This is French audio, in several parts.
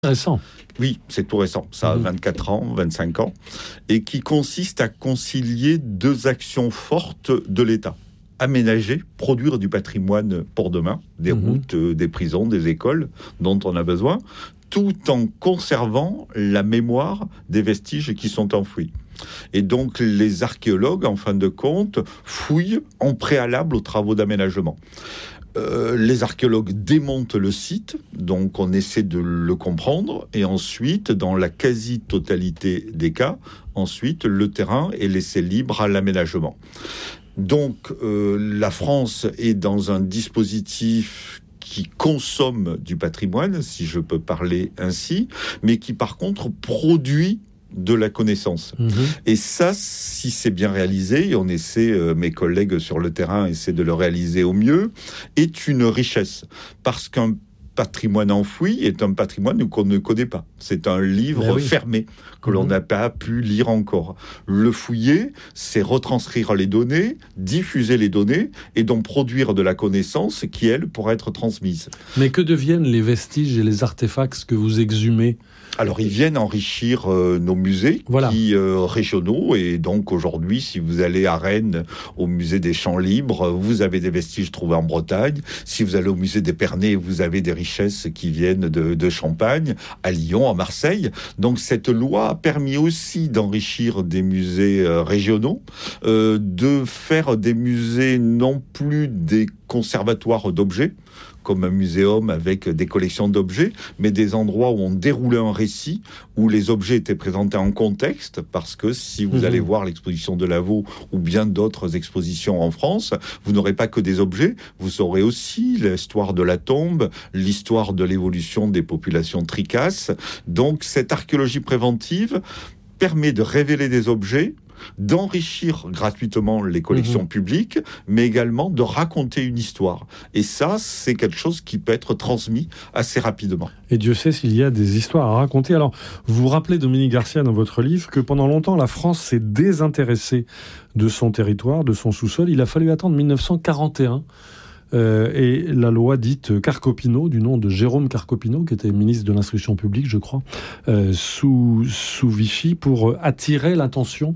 Récent. Oui, c'est tout récent, ça a 24 ans, 25 ans, et qui consiste à concilier deux actions fortes de l'État. Aménager, produire du patrimoine pour demain, des routes, des prisons, des écoles dont on a besoin, tout en conservant la mémoire des vestiges qui sont enfouis. Et donc les archéologues, en fin de compte, fouillent en préalable aux travaux d'aménagement. Les archéologues démontent le site, donc on essaie de le comprendre, et ensuite, dans la quasi-totalité des cas, ensuite le terrain est laissé libre à l'aménagement. Donc la France est dans un dispositif qui consomme du patrimoine, si je peux parler ainsi, mais qui par contre produit de la connaissance. Et ça, si c'est bien réalisé, et on essaie, mes collègues sur le terrain essaient de le réaliser au mieux, est une richesse. Parce qu'un patrimoine enfoui est un patrimoine qu'on ne connaît pas. C'est un livre fermé que l'on n'a pas pu lire encore. Le fouiller, c'est retranscrire les données, diffuser les données et donc produire de la connaissance qui, elle, pourra être transmise. Mais que deviennent les vestiges et les artefacts que vous exhumez ? Alors, ils viennent enrichir nos musées régionaux. Et donc, aujourd'hui, si vous allez à Rennes, au musée des Champs Libres, vous avez des vestiges trouvés en Bretagne. Si vous allez au musée d'Épernay, vous avez des richesses qui viennent de Champagne, à Lyon, à Marseille. Donc, cette loi a permis aussi d'enrichir des musées régionaux, de faire des musées non plus des conservatoires d'objets, comme un muséum avec des collections d'objets, mais des endroits où on déroulait un récit, où les objets étaient présentés en contexte, parce que si vous allez voir l'exposition de Lavaux ou bien d'autres expositions en France, vous n'aurez pas que des objets, vous aurez aussi l'histoire de la tombe, l'histoire de l'évolution des populations tricasses. Donc cette archéologie préventive permet de révéler des objets, d'enrichir gratuitement les collections publiques, mais également de raconter une histoire. Et ça, c'est quelque chose qui peut être transmis assez rapidement. Et Dieu sait s'il y a des histoires à raconter. Alors, vous rappelez, Dominique Garcia, dans votre livre, que pendant longtemps, la France s'est désintéressée de son territoire, de son sous-sol. Il a fallu attendre 1941. Et la loi dite Carcopino, du nom de Jérôme Carcopino, qui était ministre de l'Instruction publique, je crois, sous Vichy, pour attirer l'attention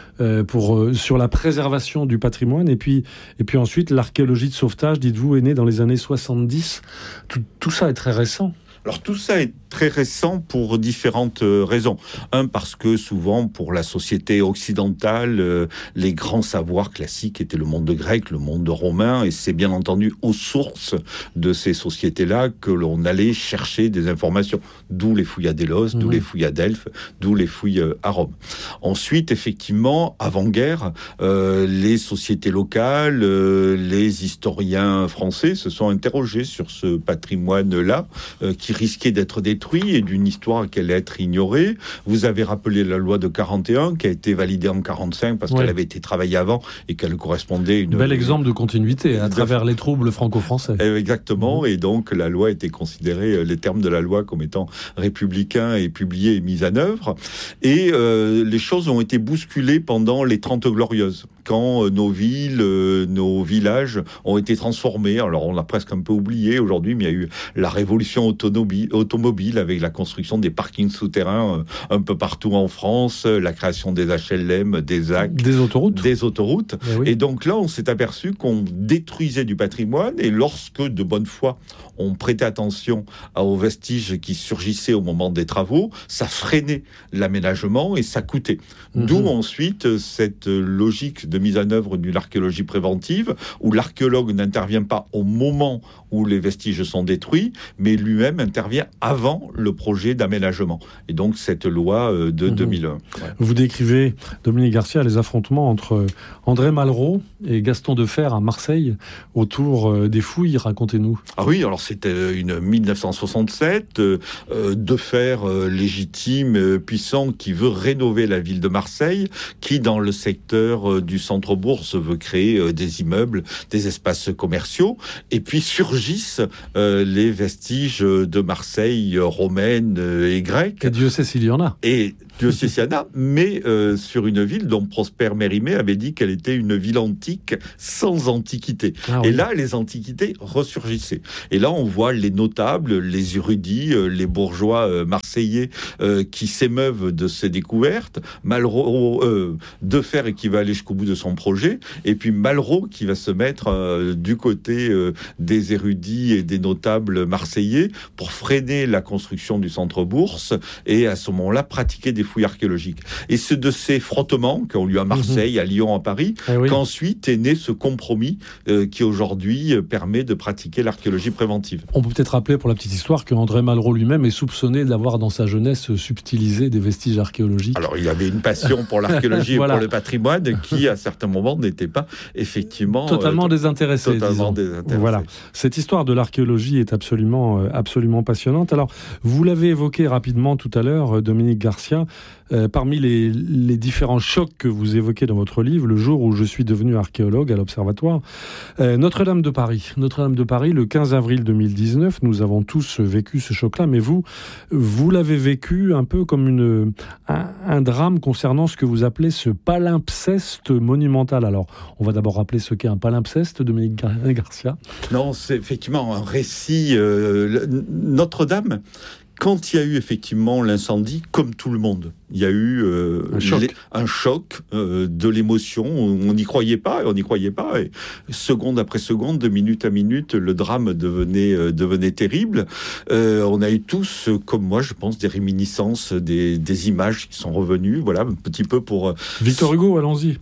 sur la préservation du patrimoine. Et puis ensuite, l'archéologie de sauvetage, dites-vous, est née dans les années 70. Tout ça est très récent. Alors tout ça est très récent pour différentes raisons. Un, parce que souvent, pour la société occidentale, les grands savoirs classiques étaient le monde grec, le monde romain, et c'est bien entendu aux sources de ces sociétés-là que l'on allait chercher des informations. D'où les fouilles à Délos, d'où les fouilles à Delphes, d'où les fouilles à Rome. Ensuite, effectivement, avant-guerre, les sociétés locales, les historiens français se sont interrogés sur ce patrimoine-là, qui risquait d'être détruit et d'une histoire qui allait être ignorée. Vous avez rappelé la loi de 41 qui a été validée en 45 parce qu'elle avait été travaillée avant et qu'elle correspondait à une... Bel exemple de continuité à travers les troubles franco-français. Exactement, et donc la loi était considérée, les termes de la loi comme étant républicains et publiés et mis en œuvre. Et les choses ont été bousculées pendant les 30 Glorieuses, quand nos villes, nos villages ont été transformés. Alors on l'a presque un peu oublié aujourd'hui, mais il y a eu la révolution automobile avec la construction des parkings souterrains un peu partout en France, la création des HLM, des ZAC, des autoroutes. Et donc là, on s'est aperçu qu'on détruisait du patrimoine, et lorsque, de bonne foi, on prêtait attention aux vestiges qui surgissaient au moment des travaux, ça freinait l'aménagement et ça coûtait. D'où ensuite cette logique de mise en œuvre d'une archéologie préventive, où l'archéologue n'intervient pas au moment où les vestiges sont détruits, mais lui-même intervient avant le projet d'aménagement. Et donc cette loi de 2001. Vous décrivez, Dominique Garcia, les affrontements entre André Malraux et Gaston Defferre à Marseille autour des fouilles. Racontez-nous. Ah oui, alors c'était une 1967, Defferre légitime, puissant, qui veut rénover la ville de Marseille, qui dans le secteur du centre-bourg veut créer des immeubles, des espaces commerciaux, et puis surgissent les vestiges de Marseille romaine et grecque. Et Dieu sait s'il y en a. Et diocésanin, mais sur une ville dont Prosper Mérimée avait dit qu'elle était une ville antique sans antiquité. Et là, les antiquités ressurgissaient. Et là, on voit les notables, les érudits, les bourgeois marseillais qui s'émeuvent de ces découvertes. Malraux, Defer qui va aller jusqu'au bout de son projet, et puis Malraux qui va se mettre du côté des érudits et des notables marseillais pour freiner la construction du centre-bourse et à ce moment-là pratiquer des fouilles archéologiques. Et c'est de ces frottements qui ont lieu à Marseille, à Lyon, à Paris, qu'ensuite est né ce compromis qui aujourd'hui permet de pratiquer l'archéologie préventive. On peut peut-être rappeler pour la petite histoire que André Malraux lui-même est soupçonné d'avoir dans sa jeunesse subtilisé des vestiges archéologiques. Alors il avait une passion pour l'archéologie voilà. Et pour le patrimoine qui à certains moments n'était pas effectivement totalement désintéressé. Totalement désintéressé. Voilà. Cette histoire de l'archéologie est absolument passionnante. Alors vous l'avez évoqué rapidement tout à l'heure, Dominique Garcia. Parmi les différents chocs que vous évoquez dans votre livre, le jour où je suis devenu archéologue à l'Observatoire, Notre-Dame de Paris, le 15 avril 2019, nous avons tous vécu ce choc-là, mais vous l'avez vécu un peu comme un drame concernant ce que vous appelez ce palimpseste monumental. Alors, on va d'abord rappeler ce qu'est un palimpseste, Dominique Garcia. Non, c'est effectivement un récit. Notre-Dame, quand il y a eu effectivement l'incendie, comme tout le monde, il y a eu un choc de l'émotion. On n'y croyait pas. Et seconde après seconde, de minute à minute, le drame devenait terrible. On a eu tous, comme moi, je pense, des réminiscences, des images qui sont revenues. Voilà, un petit peu pour... Victor Hugo, allons-y.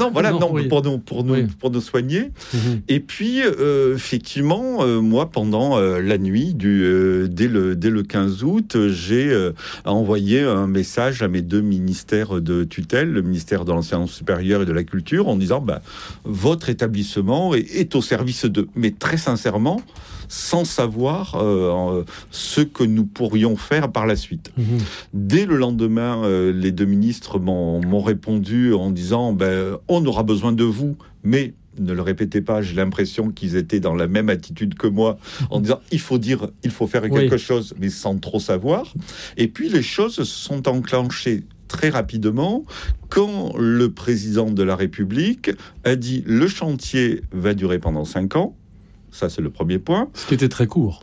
Pour nous soigner. Et puis, effectivement, moi, pendant la nuit, dès le 15 août, j'ai envoyé un message à mes deux ministères de tutelle, le ministère de l'Enseignement supérieur et de la Culture, en disant votre établissement est au service d'eux. Mais très sincèrement, sans savoir ce que nous pourrions faire par la suite. Dès le lendemain, les deux ministres m'ont répondu en disant on aura besoin de vous, mais ne le répétez pas, j'ai l'impression qu'ils étaient dans la même attitude que moi, en disant il faut faire quelque chose, mais sans trop savoir. Et puis les choses se sont enclenchées très rapidement quand le président de la République a dit le chantier va durer pendant 5 ans. Ça, c'est le premier point. Ce qui était très court.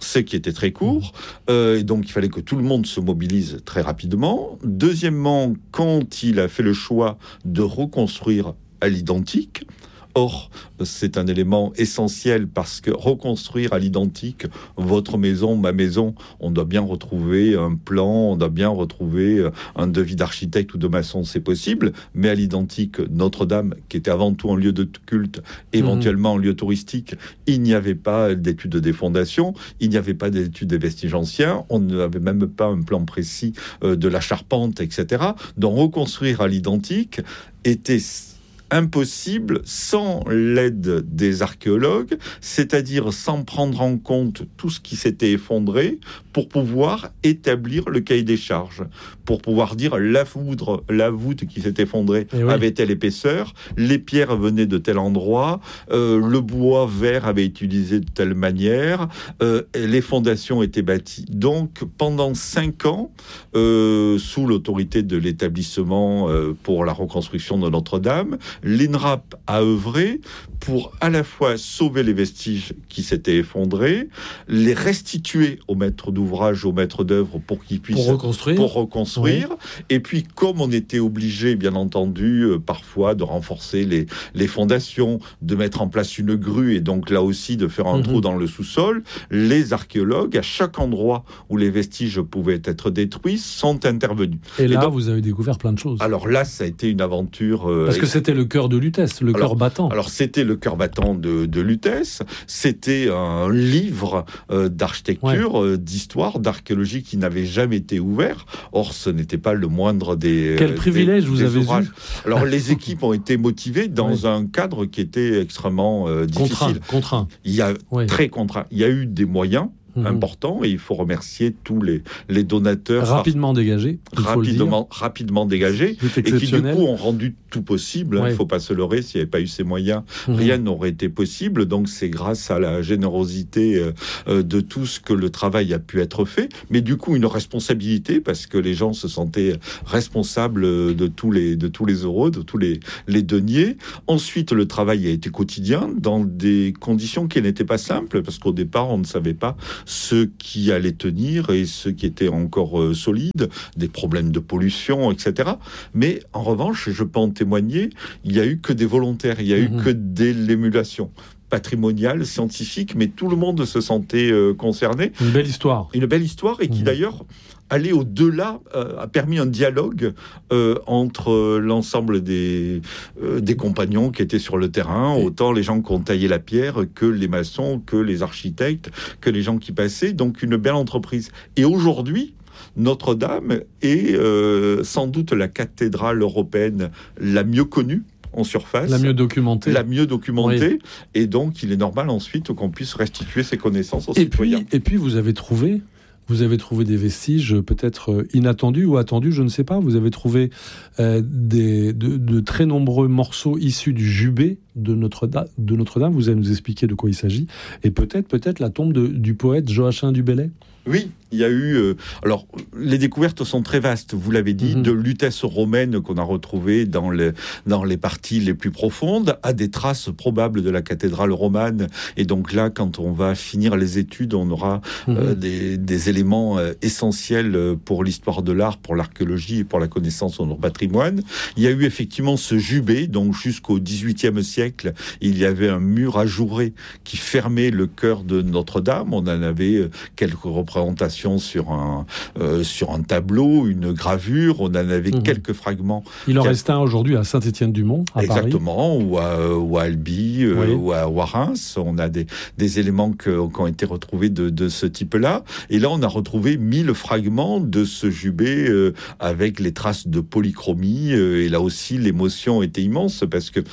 Et donc, il fallait que tout le monde se mobilise très rapidement. Deuxièmement, quand il a fait le choix de reconstruire à l'identique, or, c'est un élément essentiel parce que reconstruire à l'identique votre maison, ma maison, on doit bien retrouver un plan, on doit bien retrouver un devis d'architecte ou de maçon, c'est possible, mais à l'identique, Notre-Dame, qui était avant tout un lieu de culte, éventuellement un lieu touristique, il n'y avait pas d'études des fondations, il n'y avait pas d'études des vestiges anciens, on n'avait même pas un plan précis de la charpente, etc. Donc reconstruire à l'identique était impossible sans l'aide des archéologues, c'est-à-dire sans prendre en compte tout ce qui s'était effondré pour pouvoir établir le cahier des charges, pour pouvoir dire la voûte qui s'est effondrée avait telle épaisseur, les pierres venaient de tel endroit, le bois vert avait été utilisé de telle manière, les fondations étaient bâties. Donc pendant 5 ans, sous l'autorité de l'établissement pour la reconstruction de Notre-Dame, l'INRAP a œuvré pour à la fois sauver les vestiges qui s'étaient effondrés, les restituer aux maîtres d'ouvrage, aux maîtres d'œuvre pour qu'ils puissent reconstruire. Et puis, comme on était obligé, bien entendu, parfois de renforcer les fondations, de mettre en place une grue et donc là aussi de faire un trou dans le sous-sol, les archéologues, à chaque endroit où les vestiges pouvaient être détruits, sont intervenus. Et là, vous avez découvert plein de choses. Alors là, ça a été une aventure... Parce que c'était le cœur de Lutèce, cœur battant. Alors, c'était le cœur battant de Lutèce. C'était un livre d'architecture, d'histoire, d'archéologie qui n'avait jamais été ouvert. Or, ce n'était pas le moindre des... Quel privilège vous avez eu. Alors, les équipes ont été motivées dans un cadre qui était extrêmement difficile. Contraint. Très contraint. Il y a eu des moyens important, et il faut remercier tous les donateurs rapidement dégagés, rapidement dégagés, et qui du coup ont rendu tout possible. Il ne faut pas se leurrer, s'il n'y avait pas eu ces moyens, rien n'aurait été possible. Donc c'est grâce à la générosité de tous que le travail a pu être fait, mais du coup une responsabilité, parce que les gens se sentaient responsables de tous les euros, de tous les deniers. Ensuite, le travail a été quotidien, dans des conditions qui n'étaient pas simples, parce qu'au départ, on ne savait pas ce qui allait tenir et ce qui était encore solide, des problèmes de pollution, etc. Mais en revanche, je peux en témoigner, il n'y a eu que des volontaires, il n'y a eu que de l'émulation patrimoniale, scientifique, mais tout le monde se sentait concerné. Une belle histoire. Une belle histoire, et qui d'ailleurs aller au-delà a permis un dialogue entre l'ensemble des compagnons qui étaient sur le terrain, autant les gens qui ont taillé la pierre que les maçons, que les architectes, que les gens qui passaient. Donc une belle entreprise. Et aujourd'hui, Notre-Dame est sans doute la cathédrale européenne la mieux connue en surface. La mieux documentée. Oui. Et donc il est normal ensuite qu'on puisse restituer ces connaissances aux citoyens. Et puis vous avez trouvé des vestiges peut-être inattendus ou attendus, je ne sais pas. Vous avez trouvé de très nombreux morceaux issus du jubé de Notre-Dame. Vous allez nous expliquer de quoi il s'agit. Et peut-être la tombe du poète Joachim du Bellay. Oui, il y a eu... alors, les découvertes sont très vastes, vous l'avez dit, de lutèces romaines qu'on a retrouvées dans les parties les plus profondes, à des traces probables de la cathédrale romane. Et donc là, quand on va finir les études, on aura des éléments essentiels pour l'histoire de l'art, pour l'archéologie et pour la connaissance de notre patrimoine. Il y a eu effectivement ce jubé, donc jusqu'au XVIIIe siècle, il y avait un mur ajouré qui fermait le chœur de Notre-Dame. On en avait quelques représentations sur un tableau, une gravure. On en avait quelques fragments. Il en reste un aujourd'hui à Saint-Étienne-du-Mont, à Paris. Exactement, ou à Albi, ou à Reims. On a des éléments qui ont été retrouvés de ce type-là. Et là, on a retrouvé 1000 fragments de ce jubé avec les traces de polychromie. Et là aussi, l'émotion était immense parce que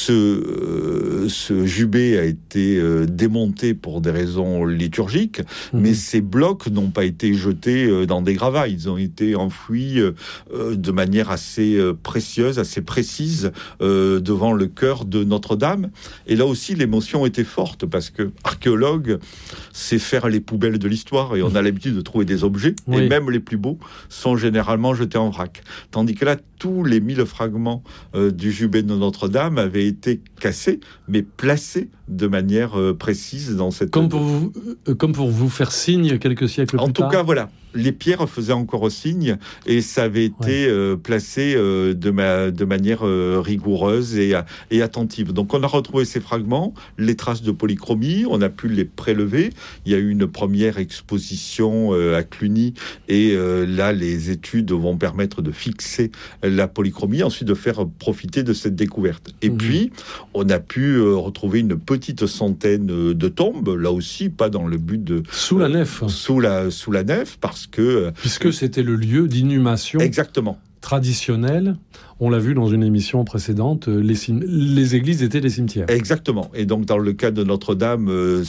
ce jubé a été démonté pour des raisons liturgiques, mais ces blocs n'ont pas été jetés dans des gravats. Ils ont été enfouis de manière assez précieuse, assez précise devant le chœur de Notre-Dame. Et là aussi, l'émotion était forte parce que archéologue, c'est faire les poubelles de l'histoire, et on a l'habitude de trouver des objets, et même les plus beaux sont généralement jetés en vrac. Tandis que là, tous les 1000 fragments du jubé de Notre-Dame avaient été cassés, mais placés de manière précise dans cette... Comme pour vous faire signe quelques siècles plus tard. En tout cas, voilà. Les pierres faisaient encore signe, et ça avait été placé de manière rigoureuse et attentive. Donc on a retrouvé ces fragments, les traces de polychromie, on a pu les prélever. Il y a eu une première exposition à Cluny, et là les études vont permettre de fixer la polychromie, ensuite de faire profiter de cette découverte. Et puis on a pu retrouver une petite centaine de tombes, là aussi pas dans le but de... Sous la nef. Sous la nef, parce que... Puisque c'était le lieu d'inhumation. Exactement. Traditionnelle. On l'a vu dans une émission précédente, les églises étaient des cimetières. Exactement. Et donc, dans le cas de Notre-Dame,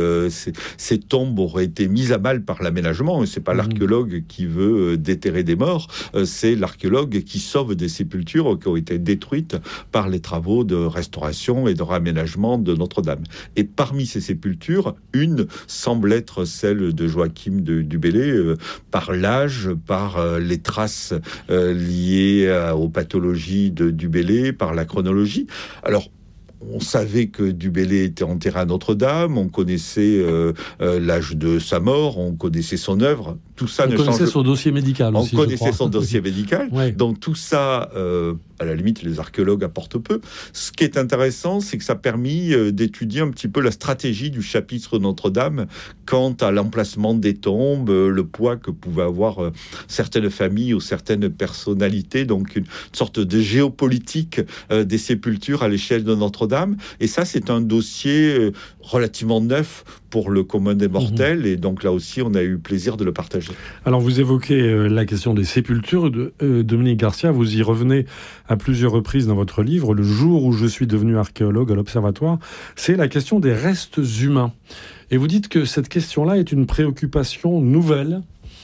ces tombes auraient été mises à mal par l'aménagement. Et c'est pas l'archéologue qui veut déterrer des morts, c'est l'archéologue qui sauve des sépultures qui ont été détruites par les travaux de restauration et de réaménagement de Notre-Dame. Et parmi ces sépultures, une semble être celle de Joachim du Bellay, par l'âge, par les traces liées aux pathologies du Bellay, par la chronologie. Alors, on savait que du Bellay était enterré à Notre-Dame, on connaissait l'âge de sa mort, on connaissait son œuvre. Tout ça on connaissait son dossier médical aussi. On connaissait son dossier médical. Ouais. Donc tout ça, à la limite, les archéologues apportent peu. Ce qui est intéressant, c'est que ça a permis d'étudier un petit peu la stratégie du chapitre Notre-Dame quant à l'emplacement des tombes, le poids que pouvaient avoir certaines familles ou certaines personnalités. Donc une sorte de géopolitique des sépultures à l'échelle de Notre-Dame. Et ça, c'est un dossier relativement neuf pour le commun des mortels, et donc là aussi on a eu plaisir de le partager. Alors vous évoquez la question des sépultures, Dominique Garcia, vous y revenez à plusieurs reprises dans votre livre, Le jour où je suis devenu archéologue à l'Observatoire, c'est la question des restes humains. Et vous dites que cette question-là est une préoccupation nouvelle.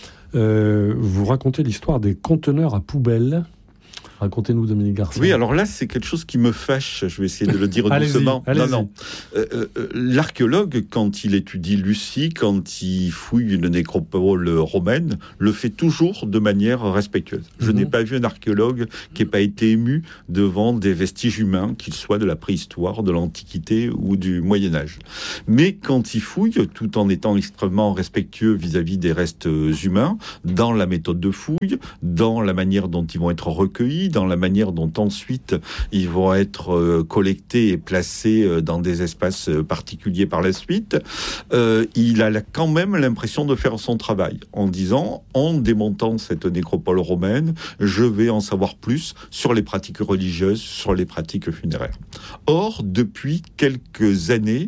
Vous racontez l'histoire des conteneurs à poubelles. Racontez-nous, Dominique Garcia. Oui, alors là, c'est quelque chose qui me fâche. Je vais essayer de le dire doucement. Allez-y. Non. L'archéologue, quand il étudie Lucie, quand il fouille une nécropole romaine, le fait toujours de manière respectueuse. Je n'ai pas vu un archéologue qui n'ait pas été ému devant des vestiges humains, qu'ils soient de la préhistoire, de l'Antiquité ou du Moyen-Âge. Mais quand il fouille, tout en étant extrêmement respectueux vis-à-vis des restes humains, dans la méthode de fouille, dans la manière dont ils vont être recueillis, dans la manière dont ensuite ils vont être collectés et placés dans des espaces particuliers par la suite, il a quand même l'impression de faire son travail en disant, en démontant cette nécropole romaine, je vais en savoir plus sur les pratiques religieuses, sur les pratiques funéraires. Or, depuis quelques années,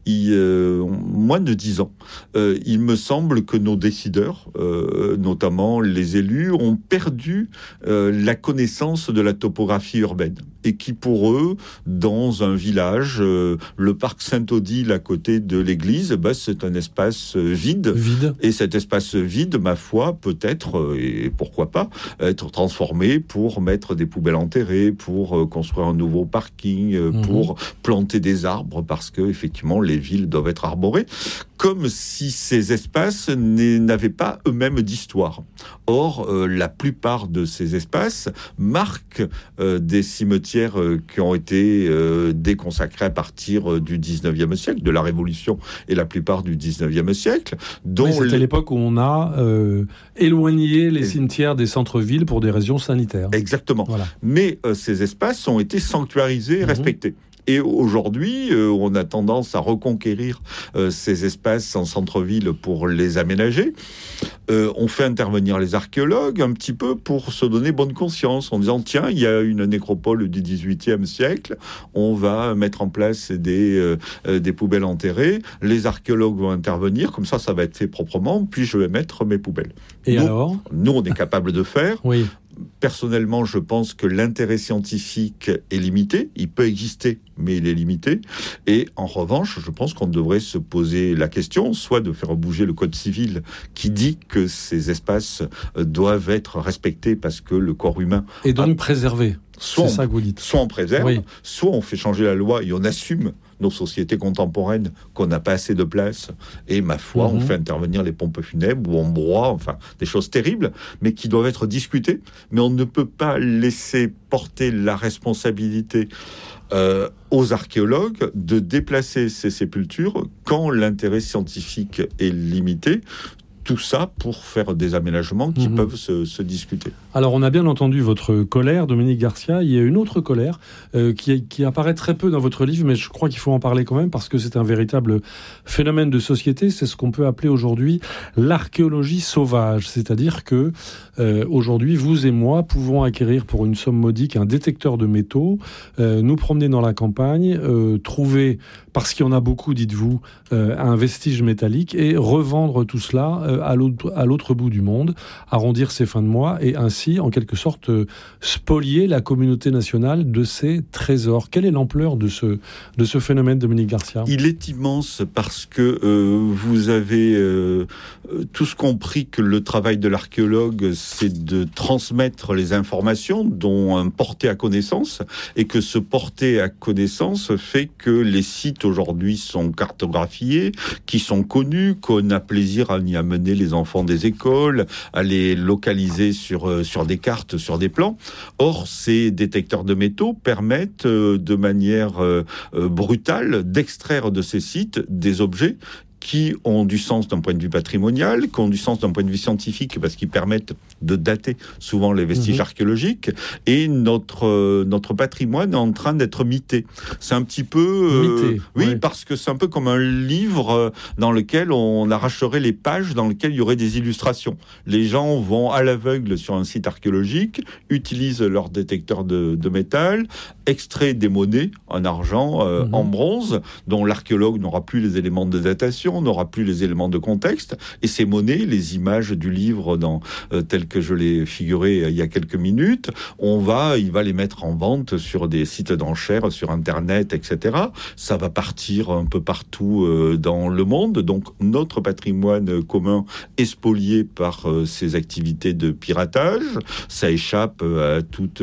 moins de 10 ans, il me semble que nos décideurs, notamment les élus, ont perdu la connaissance de la topographie urbaine et qui pour eux, dans un village, le parc Saint-Odile à côté de l'église, c'est un espace vide. Et cet espace vide, ma foi, peut-être, et pourquoi pas, être transformé pour mettre des poubelles enterrées, pour construire un nouveau parking, pour planter des arbres, parce que effectivement les villes doivent être arborées, comme si ces espaces n'avaient pas eux-mêmes d'histoire. Or, la plupart de ces espaces marquent des cimetières qui ont été déconsacrés à partir du 19e siècle, de la Révolution et la plupart du 19e siècle. C'était l'époque où on a éloigné les cimetières des centres-villes pour des raisons sanitaires. Exactement. Voilà. Mais ces espaces ont été sanctuarisés et respectés. Et aujourd'hui, on a tendance à reconquérir ces espaces en centre-ville pour les aménager. On fait intervenir les archéologues un petit peu pour se donner bonne conscience en disant « Tiens, il y a une nécropole du XVIIIe siècle, on va mettre en place des poubelles enterrées, les archéologues vont intervenir, comme ça va être fait proprement, puis je vais mettre mes poubelles. » Et alors ? Nous, on est capable de faire. Oui. Personnellement, je pense que l'intérêt scientifique est limité. Il peut exister, mais il est limité. Et en revanche, je pense qu'on devrait se poser la question, soit de faire bouger le Code civil qui dit que ces espaces doivent être respectés parce que le corps humain... Et donc préservés. C'est ça que vous dites. Soit on préserve, soit on fait changer la loi et on assume nos sociétés contemporaines qu'on n'a pas assez de place. Et ma foi, on fait intervenir les pompes funèbres ou on broie, enfin, des choses terribles, mais qui doivent être discutées. Mais on ne peut pas laisser porter la responsabilité aux archéologues de déplacer ces sépultures quand l'intérêt scientifique est limité. Tout ça pour faire des aménagements qui peuvent se discuter. Alors, on a bien entendu votre colère, Dominique Garcia. Il y a une autre colère qui apparaît très peu dans votre livre, mais je crois qu'il faut en parler quand même parce que c'est un véritable phénomène de société. C'est ce qu'on peut appeler aujourd'hui l'archéologie sauvage. C'est-à-dire que aujourd'hui, vous et moi pouvons acquérir pour une somme modique un détecteur de métaux, nous promener dans la campagne, trouver, parce qu'il y en a beaucoup, dites-vous, un vestige métallique et revendre tout cela à l'autre bout du monde, arrondir ses fins de mois et ainsi, en quelque sorte, spolier la communauté nationale de ses trésors. Quelle est l'ampleur de ce phénomène, Dominique Garcia ? Il est immense parce que vous avez tous compris que le travail de l'archéologue, c'est de transmettre les informations dont un porté à connaissance et que ce porté à connaissance fait que les sites aujourd'hui sont cartographiés, qui sont connus, qu'on a plaisir à y amener les enfants des écoles, à les localiser sur des cartes, sur des plans. Or, ces détecteurs de métaux permettent de manière brutale d'extraire de ces sites des objets qui ont du sens d'un point de vue patrimonial, qui ont du sens d'un point de vue scientifique, parce qu'ils permettent de dater souvent les vestiges archéologiques, et notre patrimoine est en train d'être mité. C'est un petit peu... mité, parce que c'est un peu comme un livre dans lequel on arracherait les pages, dans lequel il y aurait des illustrations. Les gens vont à l'aveugle sur un site archéologique, utilisent leur détecteur de métal, extraient des monnaies en argent, en bronze, dont l'archéologue n'aura plus les éléments de datation, description, on n'aura plus les éléments de contexte, et ces monnaies, les images du livre tel que je l'ai figuré il y a quelques minutes, il va les mettre en vente sur des sites d'enchères, sur Internet, etc. Ça va partir un peu partout dans le monde. Donc notre patrimoine commun est spolié par ces activités de piratage. Ça échappe à tout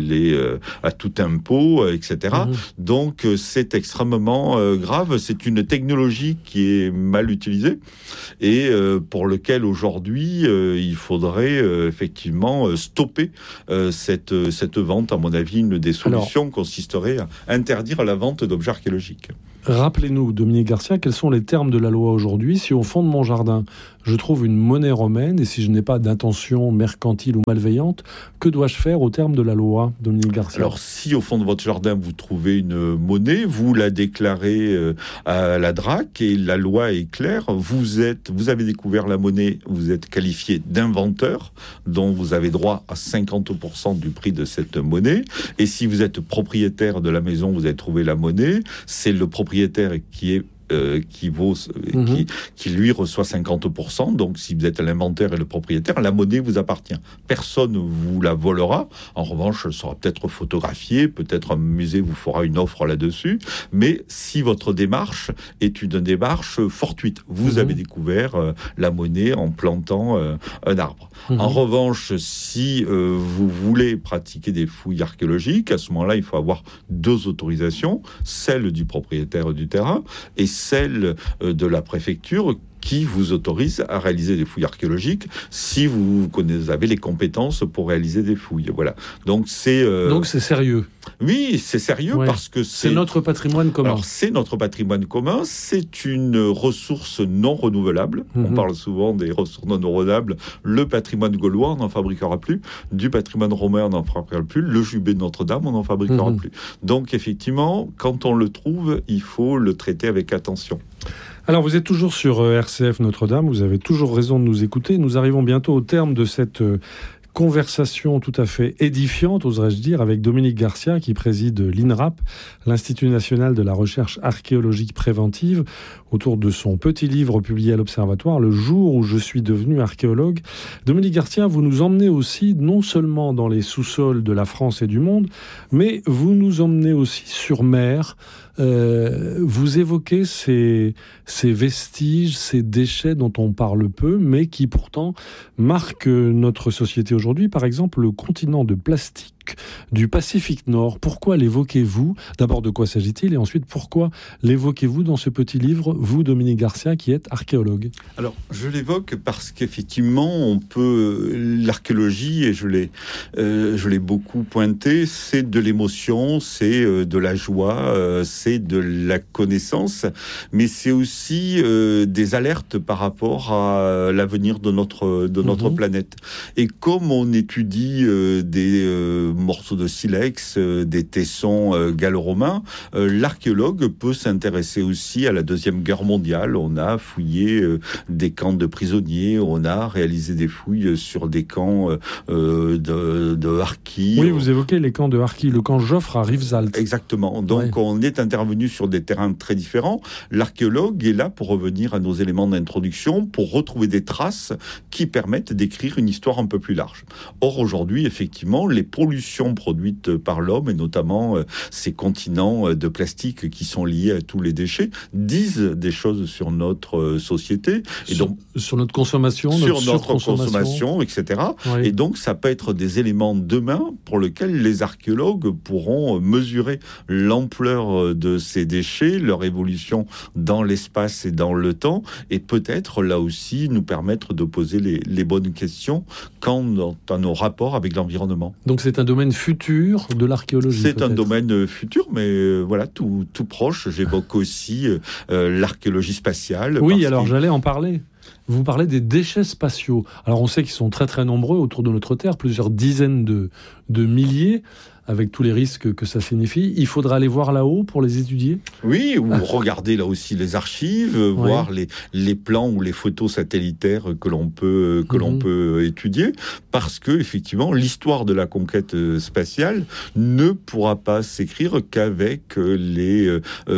impôt, etc. Donc c'est extrêmement grave. C'est une technologie qui est mal utilisée et pour lequel aujourd'hui il faudrait effectivement stopper cette vente. À mon avis, une des solutions consisterait à interdire la vente d'objets archéologiques. Rappelez-nous, Dominique Garcia, quels sont les termes de la loi aujourd'hui si au fond de mon jardin, je trouve une monnaie romaine et si je n'ai pas d'intention mercantile ou malveillante, que dois-je faire au terme de la loi, Dominique Garcia ? Alors, si au fond de votre jardin, vous trouvez une monnaie, vous la déclarez à la DRAC et la loi est claire. Vous avez découvert la monnaie, vous êtes qualifié d'inventeur, dont vous avez droit à 50% du prix de cette monnaie. Et si vous êtes propriétaire de la maison, vous avez trouvé la monnaie, c'est le propriétaire qui lui reçoit 50%. Donc, si vous êtes l'inventeur et le propriétaire, la monnaie vous appartient. Personne vous la volera. En revanche, elle sera peut-être photographiée, peut-être un musée vous fera une offre là-dessus. Mais si votre démarche est une démarche fortuite, vous avez découvert la monnaie en plantant un arbre. En revanche, si vous voulez pratiquer des fouilles archéologiques, à ce moment-là, il faut avoir 2 autorisations, celle du propriétaire du terrain et celle de la préfecture qui vous autorise à réaliser des fouilles archéologiques si vous avez les compétences pour réaliser des fouilles. Voilà. Donc c'est sérieux. Oui, c'est sérieux parce que c'est notre patrimoine commun. Alors c'est notre patrimoine commun, c'est une ressource non renouvelable. On parle souvent des ressources non renouvelables. Le patrimoine gaulois, on n'en fabriquera plus. Du patrimoine romain, on n'en fabriquera plus. Le jubé de Notre-Dame, on n'en fabriquera plus. Donc effectivement, quand on le trouve, il faut le traiter avec attention. Alors, vous êtes toujours sur RCF Notre-Dame, vous avez toujours raison de nous écouter. Nous arrivons bientôt au terme de cette conversation tout à fait édifiante, oserais-je dire, avec Dominique Garcia, qui préside l'INRAP, l'Institut national de la recherche archéologique préventive, autour de son petit livre publié à l'Observatoire, Le jour où je suis devenu archéologue. Dominique Garcia, vous nous emmenez aussi non seulement dans les sous-sols de la France et du monde, mais vous nous emmenez aussi sur mer. Vous évoquez ces vestiges, ces déchets dont on parle peu, mais qui pourtant marquent notre société aujourd'hui. Par exemple, le continent de plastique du Pacifique Nord. Pourquoi l'évoquez-vous ? D'abord, de quoi s'agit-il ? Et ensuite, pourquoi l'évoquez-vous dans ce petit livre, vous, Dominique Garcia, qui êtes archéologue ? Alors, je l'évoque parce qu'effectivement, l'archéologie, et je l'ai beaucoup pointé, c'est de l'émotion, c'est de la joie, c'est de la connaissance, mais c'est aussi des alertes par rapport à l'avenir de notre planète. Et comme on étudie des morceaux de silex, des tessons gallo-romains, l'archéologue peut s'intéresser aussi à la Deuxième Guerre mondiale. On a fouillé des camps de prisonniers, on a réalisé des fouilles sur des camps de harkis. Oui, vous évoquez les camps de harkis, le camp Joffre à Rivesaltes. Exactement. Donc on est intervenu sur des terrains très différents. L'archéologue est là pour revenir à nos éléments d'introduction, pour retrouver des traces qui permettent d'écrire une histoire un peu plus large. Or, aujourd'hui, effectivement, les pollutions produites par l'homme, et notamment ces continents de plastique qui sont liés à tous les déchets, disent des choses sur notre société. Et donc, sur notre consommation, sur notre consommation, etc. Oui. Et donc, ça peut être des éléments demain pour lesquels les archéologues pourront mesurer l'ampleur de ces déchets, leur évolution dans l'espace et dans le temps, et peut-être, là aussi, nous permettre de poser les bonnes questions quant à nos rapports avec l'environnement. Donc, c'est un domaine futur de l'archéologie. C'est peut-être. Un domaine futur, mais voilà, tout proche. J'évoque aussi l'archéologie spatiale. Oui, alors j'allais en parler. Vous parlez des déchets spatiaux. Alors on sait qu'ils sont très très nombreux autour de notre Terre, plusieurs dizaines de milliers. avec tous les risques que ça signifie. Il faudra aller voir là-haut pour les étudier ? Oui, ou regarder là aussi les archives, voir les plans ou les photos satellitaires que l'on peut étudier, parce que effectivement l'histoire de la conquête spatiale ne pourra pas s'écrire qu'avec les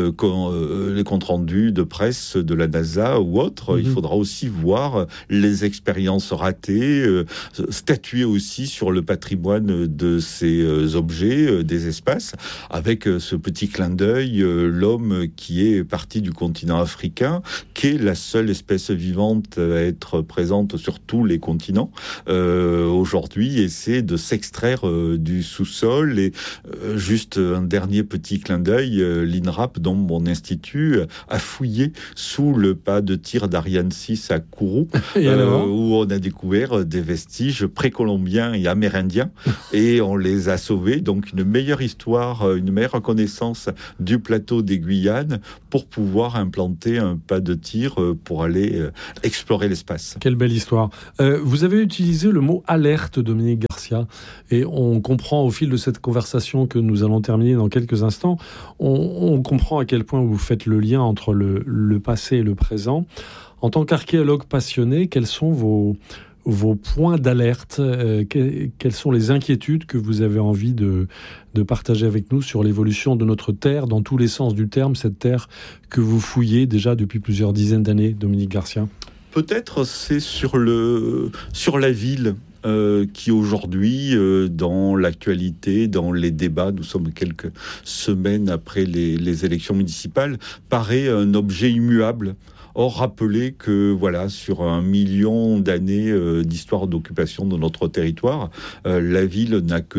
comptes rendus de presse de la NASA ou autre. Il faudra aussi voir les expériences ratées, statuer aussi sur le patrimoine de ces objets, des espaces, avec ce petit clin d'œil, l'homme qui est parti du continent africain, qui est la seule espèce vivante à être présente sur tous les continents aujourd'hui, essaie de s'extraire du sous-sol. Et juste un dernier petit clin d'œil, l'INRAP, dont mon institut, a fouillé sous le pas de tir d'Ariane 6 à Kourou, où on a découvert des vestiges précolombiens et amérindiens, et on les a sauvés. Donc une meilleure histoire, une meilleure connaissance du plateau des Guyanes pour pouvoir implanter un pas de tir pour aller explorer l'espace. Quelle belle histoire. Vous avez utilisé le mot alerte, Dominique Garcia, et on comprend au fil de cette conversation que nous allons terminer dans quelques instants, on comprend à quel point vous faites le lien entre le passé et le présent. En tant qu'archéologue passionné, quels sont vos points d'alerte, quelles sont les inquiétudes que vous avez envie de partager avec nous sur l'évolution de notre Terre, dans tous les sens du terme, cette Terre que vous fouillez déjà depuis plusieurs dizaines d'années, Dominique Garcia ? Peut-être c'est sur la ville qui aujourd'hui, dans l'actualité, dans les débats, nous sommes quelques semaines après les élections municipales, paraît un objet immuable. Or, rappelez que, voilà, sur 1 million d'années d'histoire d'occupation de notre territoire, la ville n'a que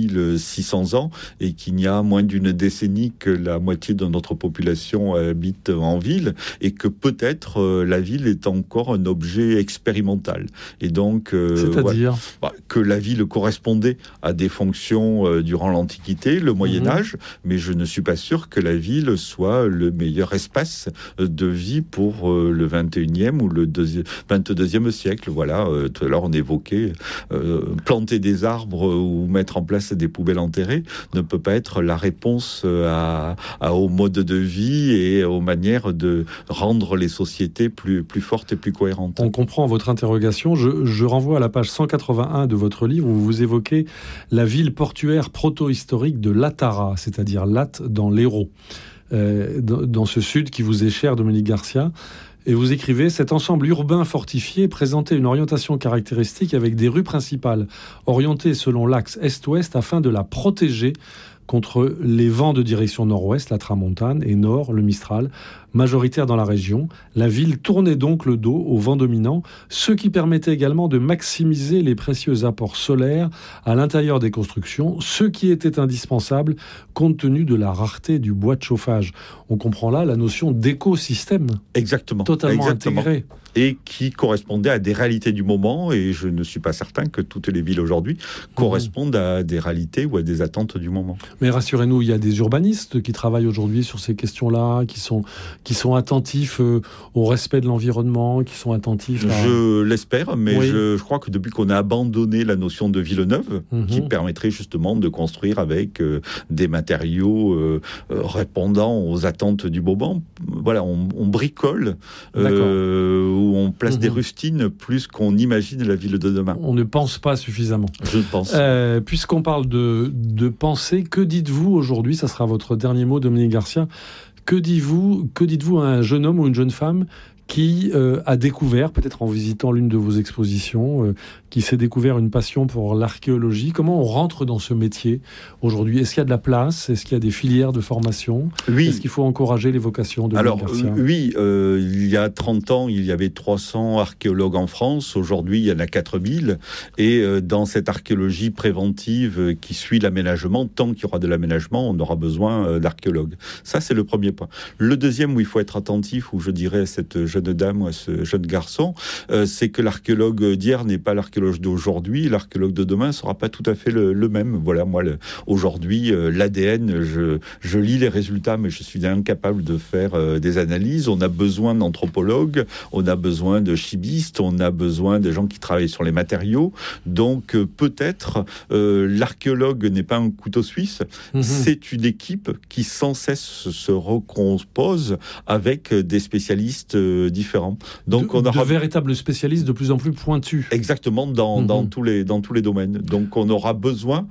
2600 ans et qu'il y a moins d'une décennie que la moitié de notre population habite en ville, et que peut-être la ville est encore un objet expérimental. Et donc, c'est-à-dire que la ville correspondait à des fonctions durant l'Antiquité, le Moyen-Âge, mais je ne suis pas sûr que la ville soit le meilleur espace de vie pour le 21e ou le 22e siècle. Voilà, tout à l'heure on évoquait planter des arbres ou mettre en place des poubelles enterrées ne peut pas être la réponse au mode de vie et aux manières de rendre les sociétés plus fortes et plus cohérentes. On comprend votre interrogation. Je renvoie à la page 181 de votre livre où vous évoquez la ville portuaire proto-historique de Latara, c'est-à-dire Latte dans l'Hérault. Dans ce sud qui vous est cher, Dominique Garcia. Et vous écrivez « Cet ensemble urbain fortifié présentait une orientation caractéristique avec des rues principales orientées selon l'axe est-ouest afin de la protéger contre les vents de direction nord-ouest, la tramontane, et nord, le mistral, majoritaire dans la région. La ville tournait donc le dos au vent dominant, ce qui permettait également de maximiser les précieux apports solaires à l'intérieur des constructions, ce qui était indispensable compte tenu de la rareté du bois de chauffage. » On comprend là la notion d'écosystème. Exactement. Totalement intégré. Et qui correspondait à des réalités du moment, et je ne suis pas certain que toutes les villes aujourd'hui correspondent à des réalités ou à des attentes du moment. Mais rassurez-nous, il y a des urbanistes qui travaillent aujourd'hui sur ces questions-là, qui sont attentifs au respect de l'environnement, qui sont attentifs à... Je l'espère, mais oui. Je crois que depuis qu'on a abandonné la notion de ville neuve, qui permettrait justement de construire avec des matériaux répondant aux attentes du moment, voilà, on bricole, où on place des rustines plus qu'on imagine la ville de demain. On ne pense pas suffisamment. Je pense. Puisqu'on parle de penser, que dites-vous aujourd'hui, ça sera votre dernier mot, Dominique Garcia, que dites-vous à un jeune homme ou une jeune femme qui a découvert, peut-être en visitant l'une de vos expositions, qui s'est découvert une passion pour l'archéologie? Comment on rentre dans ce métier aujourd'hui? Est-ce qu'il y a de la place? Est-ce qu'il y a des filières de formation? Oui. Est-ce qu'il faut encourager les vocations de Garcia? Oui, il y a 30 ans, il y avait 300 archéologues en France. Aujourd'hui, il y en a 4000. Et dans cette archéologie préventive qui suit l'aménagement, tant qu'il y aura de l'aménagement, on aura besoin d'archéologues. Ça, c'est le premier point. Le deuxième, où il faut être attentif, où je dirais cette jeune dame ou à ce jeune garçon, c'est que l'archéologue d'hier n'est pas l'archéologue d'aujourd'hui, l'archéologue de demain ne sera pas tout à fait le même. Voilà, moi, aujourd'hui, l'ADN, je lis les résultats, mais je suis incapable de faire des analyses. On a besoin d'anthropologues, on a besoin de chimistes, on a besoin de gens qui travaillent sur les matériaux. Donc, peut-être, l'archéologue n'est pas un couteau suisse, c'est une équipe qui sans cesse se recompose avec des spécialistes différents. Donc, on aura de véritables spécialistes de plus en plus pointus. Exactement, dans tous les domaines. Donc, on aura besoin,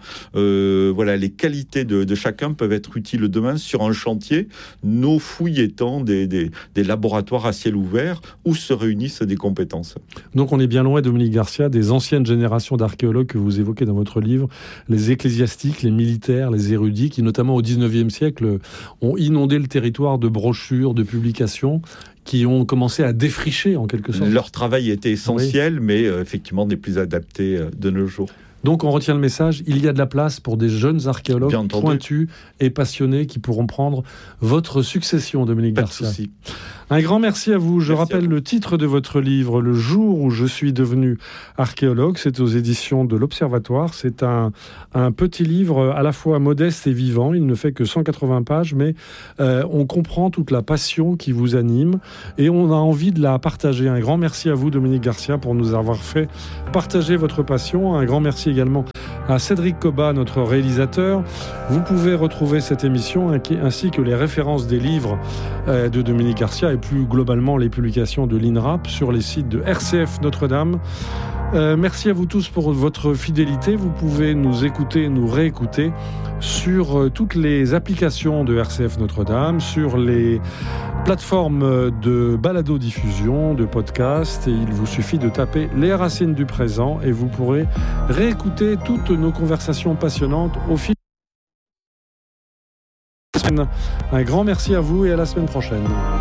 les qualités de chacun peuvent être utiles demain sur un chantier, nos fouilles étant des laboratoires à ciel ouvert où se réunissent des compétences. Donc, on est bien loin, Dominique Garcia, des anciennes générations d'archéologues que vous évoquez dans votre livre, les ecclésiastiques, les militaires, les érudits, qui notamment au XIXe siècle ont inondé le territoire de brochures, de publications, qui ont commencé à défricher en quelque sorte. Leur travail était essentiel, mais effectivement n'est plus adapté de nos jours. Donc on retient le message, il y a de la place pour des jeunes archéologues pointus et passionnés qui pourront prendre votre succession, Dominique Garcia. Pas de souci. Un grand merci à vous. Je rappelle le titre de votre livre, Le jour où je suis devenu archéologue. C'est aux éditions de l'Observatoire. C'est un petit livre à la fois modeste et vivant. Il ne fait que 180 pages, mais on comprend toute la passion qui vous anime et on a envie de la partager. Un grand merci à vous, Dominique Garcia, pour nous avoir fait partager votre passion. Un grand merci également à Cédric Cobat, notre réalisateur. Vous pouvez retrouver cette émission ainsi que les références des livres de Dominique Garcia et plus globalement les publications de l'INRAP sur les sites de RCF Notre-Dame. Merci à vous tous pour votre fidélité. Vous pouvez nous écouter, nous réécouter sur toutes les applications de RCF Notre-Dame, sur les plateformes de balado-diffusion, de podcast. Et il vous suffit de taper Les Racines du Présent et vous pourrez réécouter toutes nos conversations passionnantes au fil. Un grand merci à vous et à la semaine prochaine.